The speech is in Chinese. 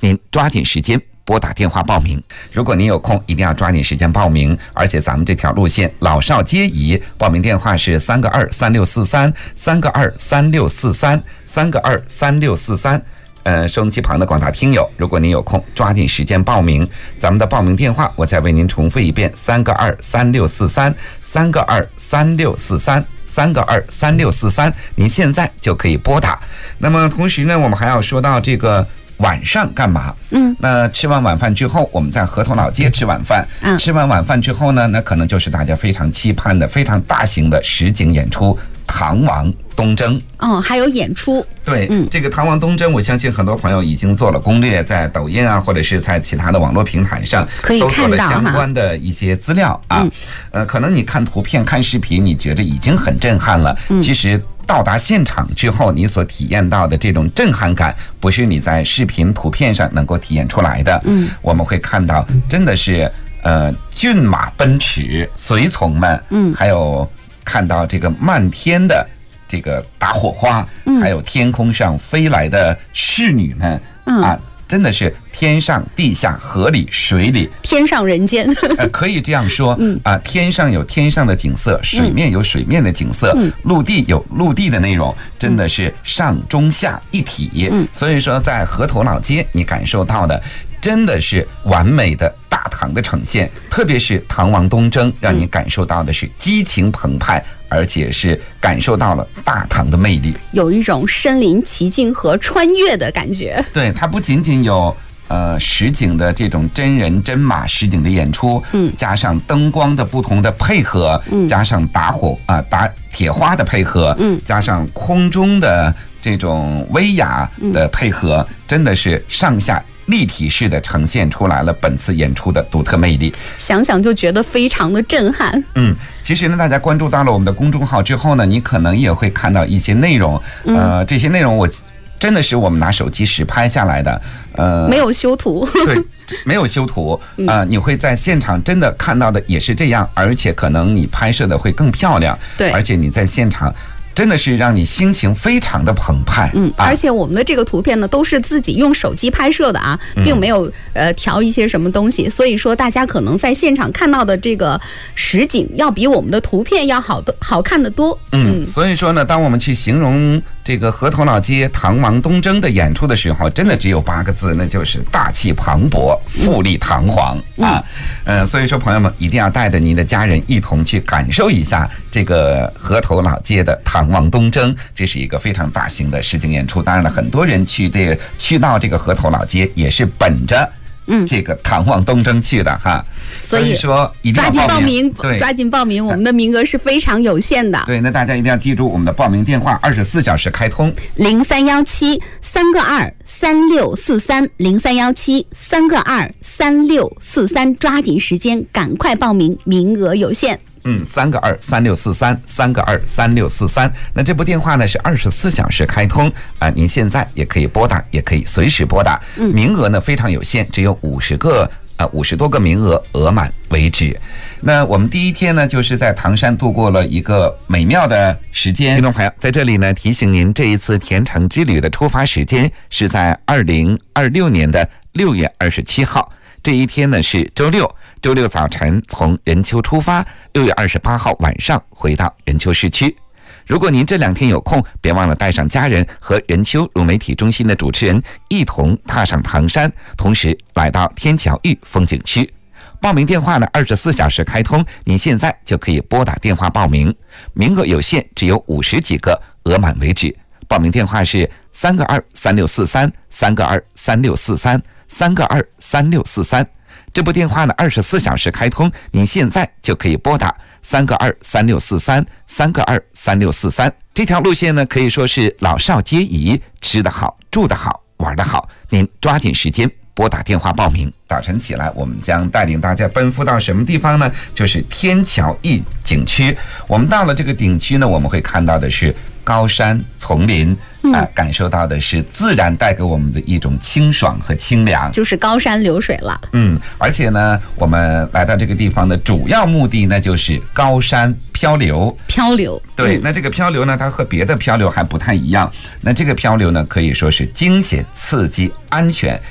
您抓紧时间拨打电话报名。如果您有空，一定要抓紧时间报名。而且咱们这条路线老少皆宜，报名电话是3个23643，3个23643，3个23643。收音机旁的广大听友，如果您有空，抓紧时间报名。咱们的报名电话我再为您重复一遍：3个23643，3个23643，3个23643，您现在就可以拨打。那么同时呢，我们还要说到这个晚上干嘛？那吃完晚饭之后，我们在河头老街吃晚饭。吃完晚饭之后呢，那可能就是大家非常期盼的非常大型的实景演出——唐王东征。 还有演出。 对，这个唐王东征，我相信很多朋友已经做了攻略，在抖音啊，或者是在其他的网络平台上搜索了相关的一些资料啊。可能你看图片、看视频，你觉得已经很震撼了。其实到达现场之后，你所体验到的这种震撼感，不是你在视频、图片上能够体验出来的。我们会看到，真的是骏马奔驰，随从们，还有看到这个漫天的这个打火花，还有天空上飞来的侍女们啊，真的是天上地下河里水里， 天上人间。 可以这样说啊，天上有天上的景色，水面有水面的景色，陆地有陆地的内容，真的是上中下一体。所以说在河头老街你感受到的真的是完美的大唐的呈现，特别是唐王东征，让你感受到的是激情澎湃，而且是感受到了大唐的魅力， 有一种身临其境和穿越的感觉。 对，它不仅仅有实景的这种真人真马实景的演出，加上灯光的不同的配合，加上打铁花的配合，加上空中的这种威亚的配合，真的是上下立体式的呈现出来了本次演出的独特魅力， 想想就觉得非常的震撼。 其实呢，大家关注到了我们的公众号之后呢，你可能也会看到一些内容，这些内容我真的是我们拿手机实拍下来的， 没有修图。 对，没有修图你会在现场真的看到的也是这样，而且可能你拍摄的会更漂亮。 对， 而且你在现场真的是让你心情非常的澎湃。 而且我们的这个图片呢，都是自己用手机拍摄的啊，并没有调一些什么东西，所以说大家可能在现场看到的这个实景要比我们的图片要好看得多。 所以说呢，当我们去形容这个河头老街唐王东征的演出的时候，真的只有8个字，那就是大气磅礴，富丽堂皇啊。所以说朋友们一定要带着您的家人一同去感受一下这个河头老街的唐王东征，这是一个非常大型的实景演出。当然了，很多人去到这个河头老街也是本着这个唐王东征去的哈。所以说一定要抓紧报名，我们的名额是非常有限的。 对，那大家一定要记住我们的报名电话，24小时开通 ，0317-3个2-3643，0317-3个2-3643，抓紧时间，赶快报名，名额有限。 3个2-3643，3个2-3643。那这部电话呢是24小时开通啊，您现在也可以拨打，也可以随时拨打。名额呢非常有限，只有50多个名额，额满为止。那我们第一天呢，就是在唐山度过了一个美妙的时间。听众朋友，在这里呢提醒您，这一次甜橙之旅的出发时间是在2026年的6月27号。这一天呢是周六早晨从任丘出发，6月28号晚上回到任丘市区。如果您这2天有空，别忘了带上家人和任丘融媒体中心的主持人一同踏上唐山，同时来到天桥峪风景区。报名电话呢24小时开通，您现在就可以拨打电话报名，名额有限，只有50几个，额满为止。报名电话是3个2-3643，3个2-3643，3个2-3643。这部电话呢24小时开通，您现在就可以拨打3个2-3643，3个2-3643。这条路线呢可以说是老少皆宜，吃得好，住得好，玩得好。您抓紧时间拨打电话报名。早晨起来，我们将带领大家奔赴到什么地方呢？就是天桥峪景区。我们到了这个景区呢，我们会看到的是高山丛林，感受到的是自然带给我们的一种清爽和清凉， 就是高山流水了。 而且呢，我们来到这个地方的主要目的呢，就是高山漂流。对，那这个漂流呢，它和别的漂流还不太一样。那这个漂流呢，可以说是惊险、刺激、安全。